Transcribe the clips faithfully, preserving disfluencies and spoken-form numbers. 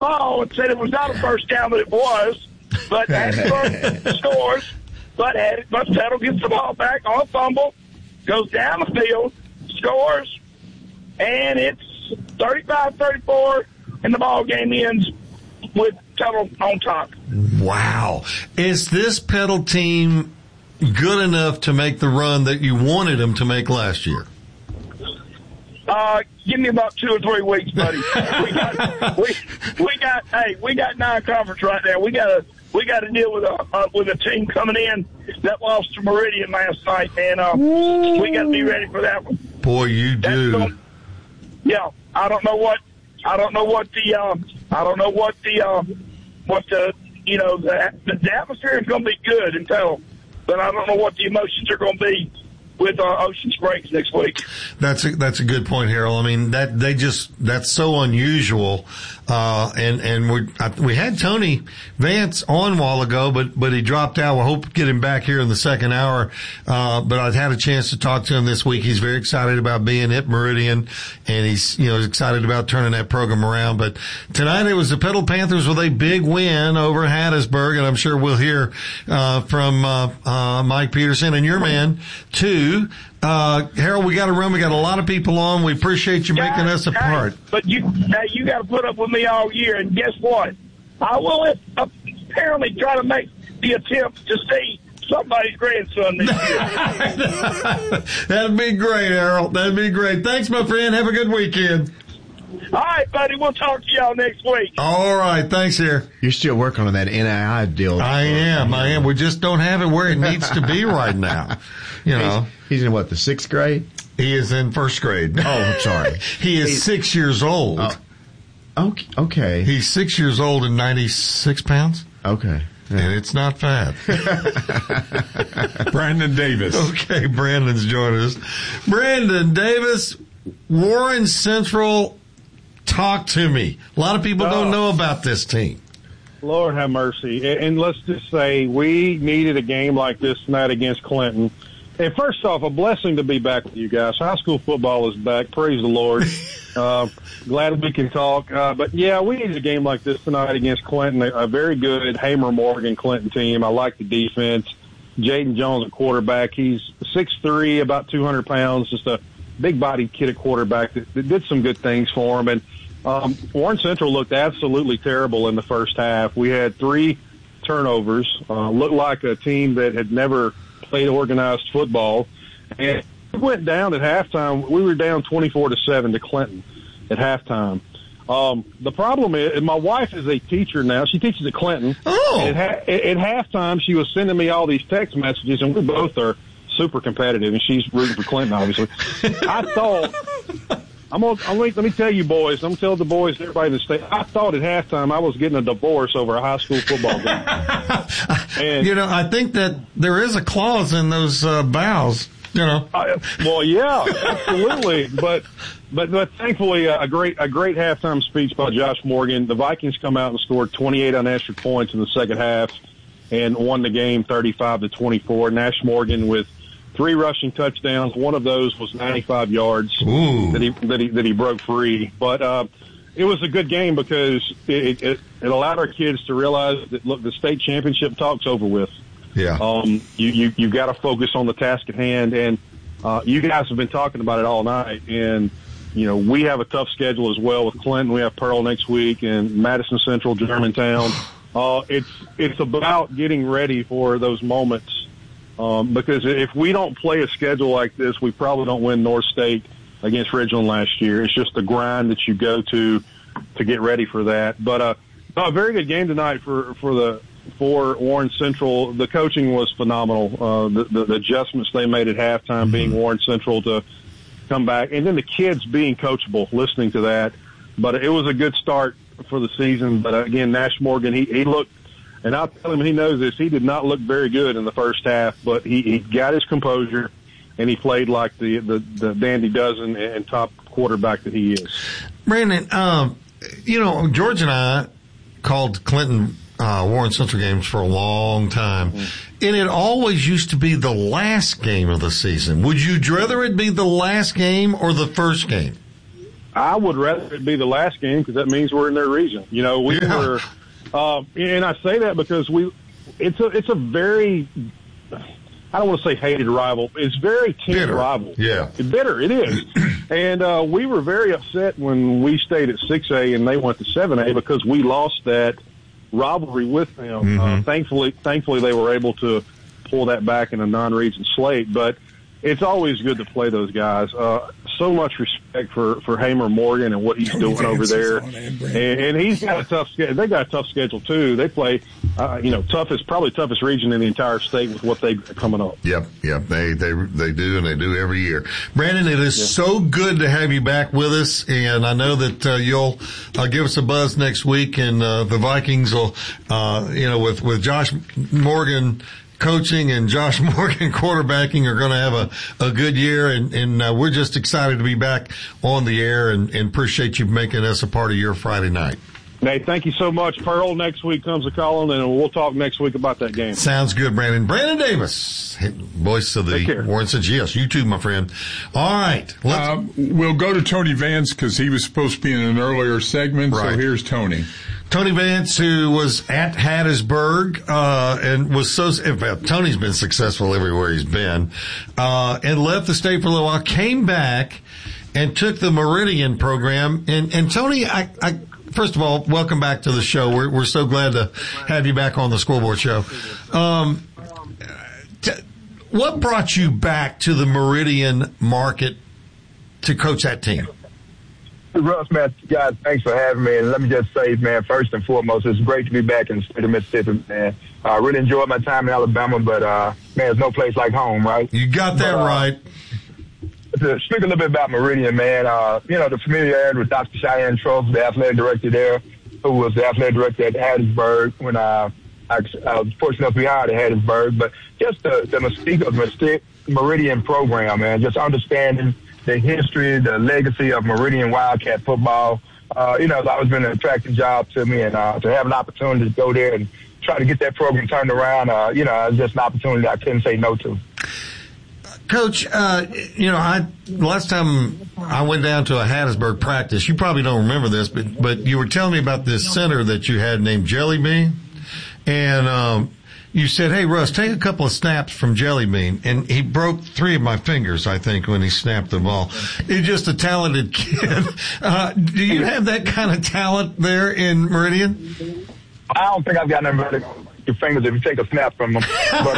ball and said it was not a first down, but it was. But Hattiesburg scores, but, but Petal gets the ball back on a fumble, goes down the field, scores, and it's thirty-five thirty-four, and the ball game ends with Petal on top. Wow. Is this Petal team good enough to make the run that you wanted them to make last year? Uh, give me about two or three weeks, buddy. we got, we, we got, hey, we got non-conference right now. We got to, we got to deal with a, uh, with a team coming in that lost to Meridian last night, and, uh, we got to be ready for that one. Boy, you do. Gonna, yeah. I don't know what, I don't know what the, um, I don't know what the, um, what the, you know, the, the atmosphere is going to be good until, but I don't know what the emotions are going to be with uh, Ocean Springs next week. That's a, that's a good point, Harold. I mean, that they just that's so unusual. Uh, and and we we had Tony Vance on a while ago, but but he dropped out. We'll hope to get him back here in the second hour. Uh, but I've had a chance to talk to him this week. He's very excited about being at Meridian, and he's you know excited about turning that program around. But tonight it was the Petal Panthers with a big win over Hattiesburg, and I'm sure we'll hear uh, from uh, uh, Mike Peterson and your man too. Uh, Harold, we got to run. We got a lot of people on. We appreciate you making us a part. But you, uh, you got to put up with me all year. And guess what? I will apparently try to make the attempt to see somebody's grandson this year. That'd be great, Harold. That'd be great. Thanks, my friend. Have a good weekend. All right, buddy. We'll talk to y'all next week. All right. Thanks, here. You're still working on that N I I deal. I am. I am. We just don't have it where it needs to be right now. You know. He's, he's in what, the sixth grade? He is in first grade. Oh, I'm sorry. He is he's, six years old. Uh, okay. Okay. He's six years old and ninety-six pounds. Okay. Yeah. And it's not fat. Brandon Davis. Okay, Brandon's joining us. Brandon Davis, Warren Central, talk to me. A lot of people don't know about this team. Lord have mercy. And let's just say we needed a game like this tonight against Clinton. And first off, a blessing to be back with you guys. High school football is back. Praise the Lord. uh, glad we can talk. Uh, but, yeah, we needed a game like this tonight against Clinton, a, a very good Hamer Morgan Clinton team. I like the defense. Jaden Jones at quarterback. He's six three, about two hundred pounds, just a big-bodied kid at quarterback that, that did some good things for him. And um, Warren Central looked absolutely terrible in the first half. We had three turnovers, uh, looked like a team that had never played organized football. And we went down at halftime. We were down twenty-four to seven to Clinton at halftime. Um, the problem is, and my wife is a teacher now. She teaches at Clinton. Oh. And at, ha- at halftime, she was sending me all these text messages, and we both are super competitive, and she's rooting for Clinton, obviously. I thought, I'm gonna, I'm gonna, let me tell you boys, I'm gonna tell the boys, everybody in the state, I thought at halftime I was getting a divorce over a high school football game. And, you know, I think that there is a clause in those uh, vows, you know. Uh, well, yeah, absolutely. But, but, but thankfully, uh, a great, a great halftime speech by Josh Morgan. The Vikings come out and scored twenty-eight unanswered points in the second half and won the game thirty-five to twenty-four. Nash Morgan with three rushing touchdowns. One of those was ninety-five yards Ooh. that he that he that he broke free. But uh, it was a good game because it, it it allowed our kids to realize that look, the state championship talk's over with. Yeah. Um, you you you got to focus on the task at hand, and uh, you guys have been talking about it all night. And you know we have a tough schedule as well with Clinton. We have Pearl next week, and Madison Central, Germantown. Uh, it's it's about getting ready for those moments. Um, because if we don't play a schedule like this, we probably don't win North State against Ridgeland last year. It's just the grind that you go to to get ready for that. But uh, a very good game tonight for for the for Warren Central. The coaching was phenomenal. Uh, the, the, the adjustments they made at halftime, mm-hmm. being Warren Central to come back, and then the kids being coachable, listening to that. But it was a good start for the season. But again, Nash Morgan, he, he looked. And I'll tell him, he knows this, he did not look very good in the first half, but he, he got his composure, and he played like the, the, the dandy dozen and top quarterback that he is. Brandon, um, you know, George and I called Clinton uh, Warren Central games for a long time, mm-hmm. and it always used to be the last game of the season. Would you rather it be the last game or the first game? I would rather it be the last game because that means we're in their region. You know, we Yeah. were, uh, and I say that because we, it's a, it's a very, I don't want to say hated rival. It's very keen Bitter. rival. Yeah. It's bitter. It is. And, uh, we were very upset when we stayed at six A and they went to seven A because we lost that rivalry with them. Mm-hmm. Uh, thankfully, thankfully they were able to pull that back in a non-region slate, but it's always good to play those guys. Uh, so much respect for, for Hamer Morgan and what he's Tony doing Vance over is there. on it, And, Brandon. and he's got a tough schedule. They got a tough schedule too. They play, uh, you know, toughest, probably toughest region in the entire state with what they got coming up. Yep, yep, they they they do, and they do every year. Brandon, it is yeah. so good to have you back with us, and I know that uh, you'll uh, give us a buzz next week, and uh, the Vikings will, uh, you know, with with Josh Morgan coaching and Josh Morgan quarterbacking are going to have a, a good year, and, and uh, we're just excited to be back on the air, and, and appreciate you making us a part of your Friday night. Nate, thank you so much. Pearl next week comes to calling, and we'll talk next week about that game. Sounds good, Brandon. Brandon Davis, voice of the Warren Central. Yes, you too, my friend. All right. Let's, Uh, we'll go to Tony Vance because he was supposed to be in an earlier segment, right. So here's Tony. Tony Vance, who was at Hattiesburg, uh, and was so, in fact, Tony's been successful everywhere he's been, uh, and left the state for a little while, came back and took the Meridian program. And, and Tony, I, I, first of all, welcome back to the show. We're, we're so glad to have you back on the Scoreboard Show. Um, t- what brought you back to the Meridian market to coach that team? Russ, man, guys, thanks for having me. And let me just say, man, first and foremost, it's great to be back in the state of Mississippi, man. I uh, really enjoyed my time in Alabama, but, uh, man, there's no place like home, right? You got that but, uh, right. To speak a little bit about Meridian, man, uh, you know, the familiarity with Doctor Cheyenne Truff, the athletic director there, who was the athletic director at Hattiesburg when uh, I, I was fortunate enough to be hired at Hattiesburg. But just the, the mystique of the Meridian program, man, just understanding the history, the legacy of Meridian Wildcat football. Uh, you know, it's always been an attractive job to me, and uh, to have an opportunity to go there and try to get that program turned around, uh, you know, it's just an opportunity I couldn't say no to. Coach, uh, you know, I, last time I went down to a Hattiesburg practice, you probably don't remember this, but, but you were telling me about this center that you had named Jelly Bean. And, um, you said, hey, Russ, take a couple of snaps from Jelly Bean. And he broke three of my fingers, I think, when he snapped the ball. He's just a talented kid. Uh, do you have that kind of talent there in Meridian? I don't think I've got nothing better than your fingers if you take a snap from them. But,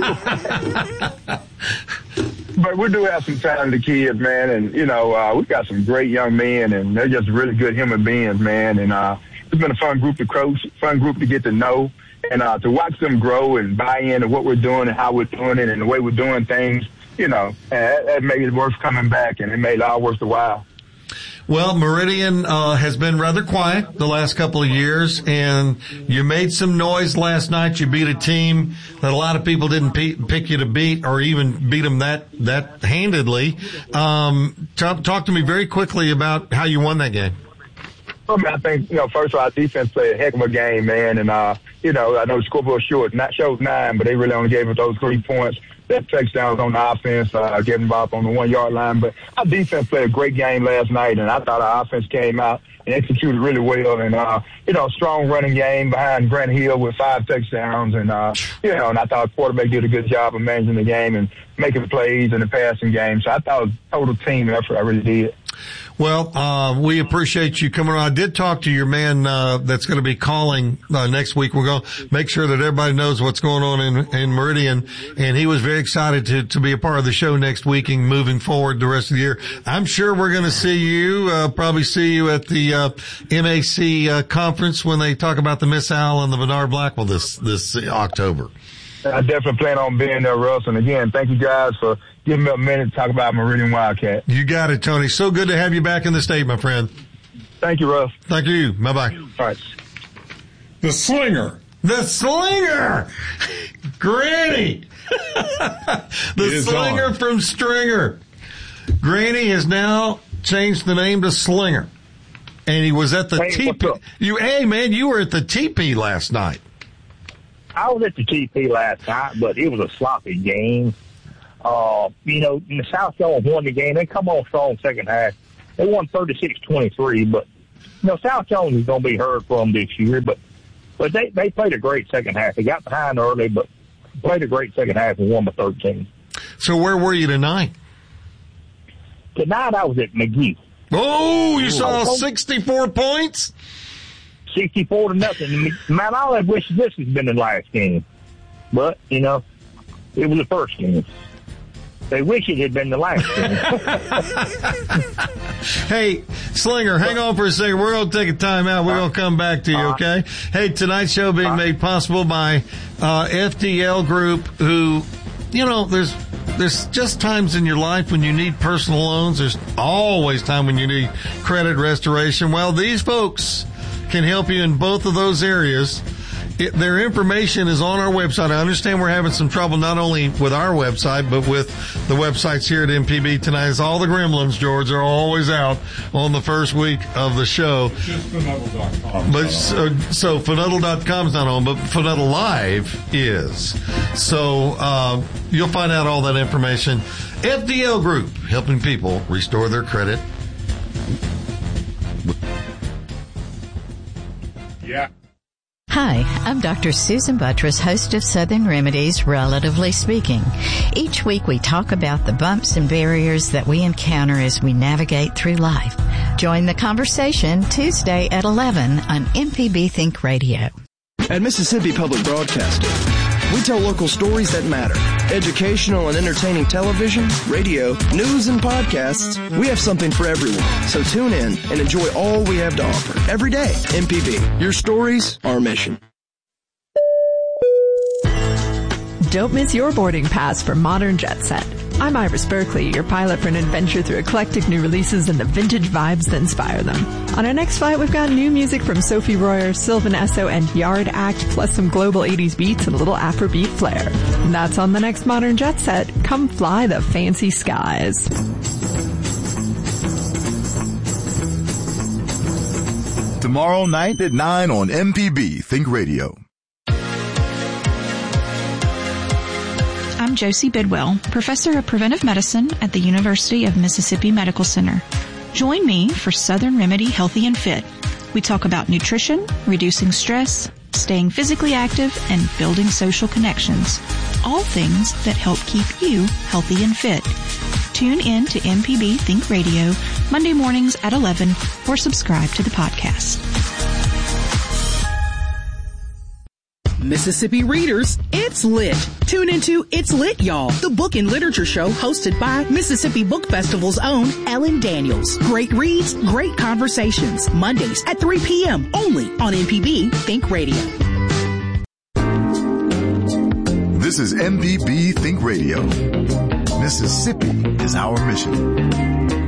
uh, but we do have some talented kids, man. And, you know, uh, we've got some great young men, and they're just really good human beings, man. And, uh, it's been a fun group to coach, fun group to get to know. And uh, to watch them grow and buy into what we're doing and how we're doing it and the way we're doing things, you know, that, that made it worth coming back, and it made it all worth the while. Well, Meridian uh, has been rather quiet the last couple of years, and you made some noise last night. You beat a team that a lot of people didn't pe- pick you to beat, or even beat them that that handedly. Um, talk, talk to me very quickly about how you won that game. I mean, I think, you know, first of all, our defense played a heck of a game, man. And, uh, you know, I know the scoreboard short, not showed nine, but they really only gave us those three points. That touchdowns on the offense, uh, getting up on the one yard line. But our defense played a great game last night, and I thought our offense came out and executed really well. And, uh, you know, strong running game behind Grant Hill with five touchdowns. And, uh, you know, and I thought the quarterback did a good job of managing the game and making plays in the passing game. So I thought it was a total team effort. I really did. Well, uh, we appreciate you coming on. I did talk to your man, uh, that's going to be calling, uh, next week. We're going to make sure that everybody knows what's going on in, in Meridian. And he was very excited to, to be a part of the show next week and moving forward the rest of the year. I'm sure we're going to see you, uh, probably see you at the, uh, M A C, uh, conference when they talk about the Miss Owl and the Bernard Blackwell this, this October. I definitely plan on being there, Russ. And again, thank you guys for giving me a minute to talk about Meridian Wildcat. You got it, Tony. So good to have you back in the state, my friend. Thank you, Russ. Thank you. Bye-bye. All right. The Slinger. The Slinger! Granny! The Slinger on. From Stringer. Granny has now changed the name to Slinger. And he was at the hey, T P. You, hey, man, you were at the T P last night. I was at the T P last night, but it was a sloppy game. Uh, you know, the South Carolina won the game. They come on strong second half. they won thirty-six twenty-three, but, you know, South Jones is going to be heard from this year, but, but they, they played a great second half. They got behind early, but played a great second half and won by thirteen. So where were you tonight? Tonight I was at McGee. Oh, you saw sixty-four points? sixty-four to nothing. Man, I wish this had been the last game. But, you know, it was the first game. They wish it had been the last game. Hey, Slinger, hang on for a second. We're going to take a time out. We're going to come back to you, okay? Hey, tonight's show being made possible by uh, F D L Group, who, you know, there's there's just times in your life when you need personal loans. There's always time when you need credit restoration. Well, these folks can help you in both of those areas. It, their information is on our website. I understand we're having some trouble not only with our website, but with the websites here at M P B tonight. It's all the gremlins, George, are always out on the first week of the show. Just Funnel dot com. But so, so Funnel dot com is not on, but Funnel Live is. So uh, you'll find out all that information. F D L Group, helping people restore their credit. Yeah. Hi, I'm Doctor Susan Buttress, host of Southern Remedies, Relatively Speaking. Each week we talk about the bumps and barriers that we encounter as we navigate through life. Join the conversation Tuesday at eleven on M P B Think Radio. At Mississippi Public Broadcasting, we tell local stories that matter. Educational and entertaining television, radio, news, and podcasts. We have something for everyone. So tune in and enjoy all we have to offer. Every day, M P B. Your stories, our mission. Don't miss your boarding pass for Modern Jet Set. I'm Iris Berkeley, your pilot for an adventure through eclectic new releases and the vintage vibes that inspire them. On our next flight, we've got new music from Sophie Royer, Sylvan Esso, and Yard Act, plus some global eighties beats and a little Afrobeat flair. And that's on the next Modern Jet Set. Come fly the fancy skies. Tomorrow night at nine on M P B Think Radio. I'm Josie Bidwell, Professor of Preventive Medicine at the University of Mississippi Medical Center. Join me for Southern Remedy Healthy and Fit. We talk about nutrition, reducing stress, staying physically active, and building social connections. All things that help keep you healthy and fit. Tune in to M P B Think Radio Monday mornings at eleven or subscribe to the podcast. Mississippi readers, it's lit. Tune into It's Lit, Y'all, the book and literature show hosted by Mississippi Book Festival's own Ellen Daniels. Great reads, great conversations. Mondays at three p.m. only on M P B Think Radio. This is M P B Think Radio. Mississippi is our mission.